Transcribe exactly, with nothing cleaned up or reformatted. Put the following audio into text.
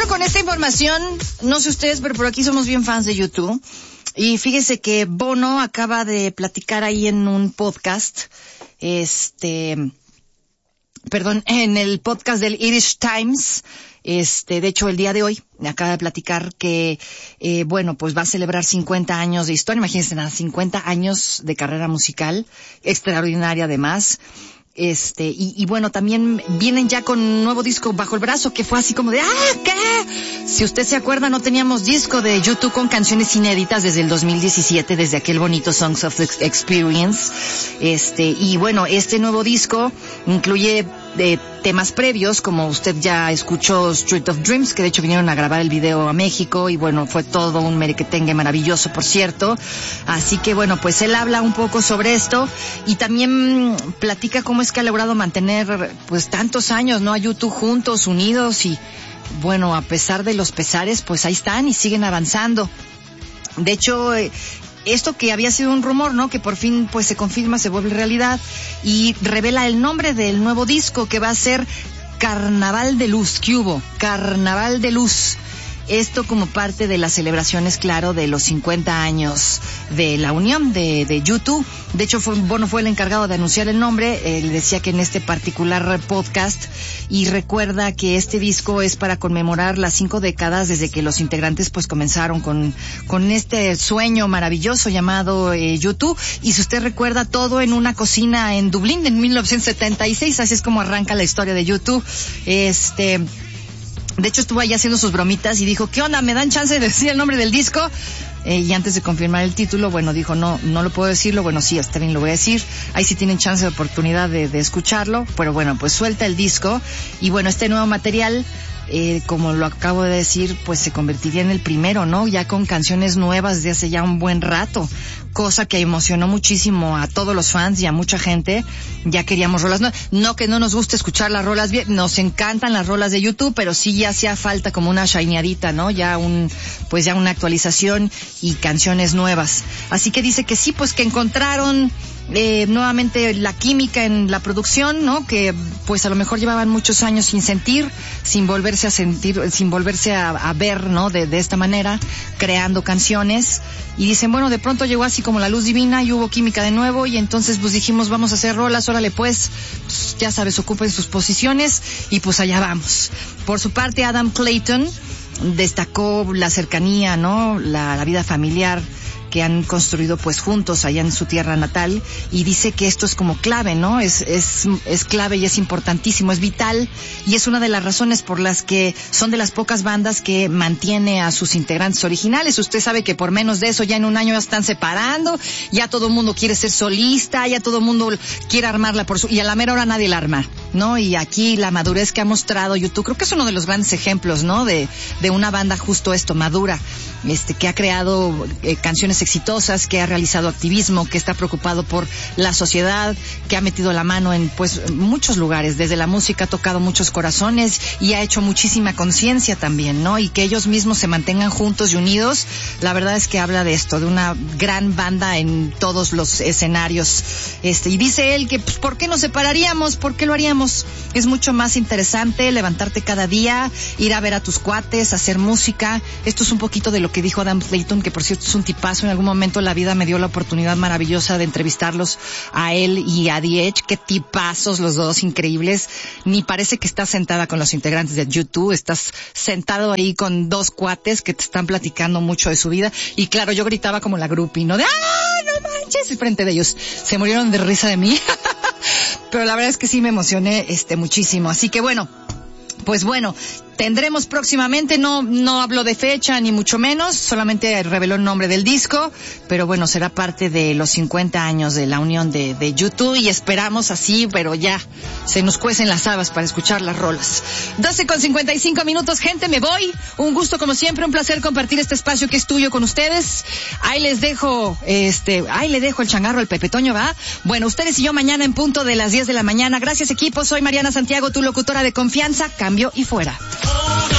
cierro con esta información. No sé ustedes, pero por aquí somos bien fans de YouTube. Y fíjese que Bono acaba de platicar ahí en un podcast, este, perdón, en el podcast del Irish Times. Este, de hecho, el día de hoy me acaba de platicar que, eh, bueno, pues va a celebrar cincuenta años de historia. Imagínense nada, cincuenta años de carrera musical, extraordinaria además. Este, y, y bueno, también vienen ya con un nuevo disco bajo el brazo, que fue así como de, ¡ah, qué! Si usted se acuerda, no teníamos disco de YouTube con canciones inéditas desde el dos mil diecisiete, desde aquel bonito Songs of Experience. Este, y bueno, este nuevo disco incluye de temas previos, como usted ya escuchó Street of Dreams, que de hecho vinieron a grabar el video a México, y bueno, fue todo un merequetengue maravilloso, por cierto. Así que bueno, pues él habla un poco sobre esto, y también platica cómo es que ha logrado mantener pues tantos años, ¿no? A YouTube juntos, unidos, y bueno, a pesar de los pesares, pues ahí están y siguen avanzando. De hecho, eh, esto que había sido un rumor, ¿no? Que por fin pues se confirma, se vuelve realidad, y revela el nombre del nuevo disco, que va a ser Carnaval de Luz. ¿Qué hubo? Carnaval de Luz. Esto como parte de las celebraciones, claro, de los cincuenta años de la unión de, de YouTube. De hecho, fue, Bono fue el encargado de anunciar el nombre. Él decía que en este particular podcast, y recuerda que este disco es para conmemorar las cinco décadas desde que los integrantes pues comenzaron con, con este sueño maravilloso llamado eh, YouTube. Y si usted recuerda, todo en una cocina en Dublín en mil novecientos setenta y seis, así es como arranca la historia de YouTube. Este... De hecho, estuvo ahí haciendo sus bromitas y dijo, ¿qué onda? ¿Me dan chance de decir el nombre del disco? Eh, y antes de confirmar el título, bueno, dijo, no, no lo puedo decirlo. Bueno, sí, está bien, lo voy a decir. Ahí sí tienen chance de oportunidad de, de escucharlo. Pero bueno, pues suelta el disco. Y bueno, este nuevo material, eh, como lo acabo de decir, pues se convertiría en el primero, ¿no? Ya con canciones nuevas de hace ya un buen rato. Cosa que emocionó muchísimo a todos los fans y a mucha gente. Ya queríamos rolas nuevas. No que no nos guste escuchar las rolas bien, nos encantan las rolas de YouTube, pero sí ya hacía falta como una shineadita, ¿no? Ya un, pues ya una actualización y canciones nuevas. Así que dice que sí, pues que encontraron eh, nuevamente la química en la producción, ¿no? Que pues a lo mejor llevaban muchos años sin sentir, sin volverse a sentir, sin volverse a, a ver, ¿no? De, de esta manera, creando canciones. Y dicen, bueno, de pronto llegó así como la luz divina y hubo química de nuevo, y entonces pues dijimos, vamos a hacer rolas, órale pues, pues ya sabes, ocupen sus posiciones y pues allá vamos. Por su parte, Adam Clayton destacó la cercanía, ¿no? La, la vida familiar que han construido pues juntos allá en su tierra natal, y dice que esto es como clave, ¿no? Es, es, es clave y es importantísimo, es vital, y es una de las razones por las que son de las pocas bandas que mantiene a sus integrantes originales. Usted sabe que por menos de eso ya en un año ya están separando, ya todo el mundo quiere ser solista, ya todo el mundo quiere armarla por su, y a la mera hora nadie la arma, ¿no? Y aquí la madurez que ha mostrado YouTube, creo que es uno de los grandes ejemplos, ¿no? De, de una banda justo esto, madura, este, que ha creado eh, canciones exitosas, que ha realizado activismo, que está preocupado por la sociedad, que ha metido la mano en pues muchos lugares, desde la música ha tocado muchos corazones y ha hecho muchísima conciencia también, ¿no? Y que ellos mismos se mantengan juntos y unidos, la verdad es que habla de esto, de una gran banda en todos los escenarios. Este, y dice él que pues, ¿por qué nos separaríamos? ¿Por qué lo haríamos? Es mucho más interesante levantarte cada día, ir a ver a tus cuates, hacer música. Esto es un poquito de lo que dijo Adam Clayton, que por cierto es un tipazo. En algún momento la vida me dio la oportunidad maravillosa de entrevistarlos a él y a The Edge. Qué tipazos los dos, increíbles. Ni parece que estás sentada con los integrantes de YouTube, estás sentado ahí con dos cuates que te están platicando mucho de su vida. Y claro, yo gritaba como la groupie, ¿no? De ¡ah, no manches! Frente de ellos. Se murieron de risa de mí. Pero la verdad es que sí me emocioné este muchísimo. Así que bueno, pues bueno, tendremos próximamente, no no hablo de fecha ni mucho menos, solamente reveló el nombre del disco, pero bueno, será parte de los cincuenta años de la unión de, de YouTube, y esperamos así, pero ya se nos cuecen las habas para escuchar las rolas. doce con cincuenta y cinco minutos, gente, me voy. Un gusto como siempre, un placer compartir este espacio que es tuyo con ustedes. Ahí les dejo, este, ahí le dejo el changarro al Pepe Toño, ¿va? Bueno, ustedes y yo mañana en punto de las diez de la mañana. Gracias, equipo. Soy Mariana Santiago, tu locutora de confianza. Cambio y fuera.